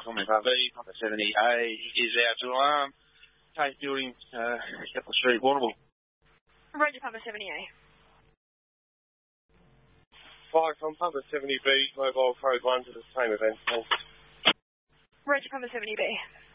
from FRV, Papa 70A is out to alarm. Tate Building, Kepler Street, Warrnambool. Roger, Papa 70A. 5 from Papa 70B, Mobile Code 1 to the same event. Thanks. Roger, Papa 70B.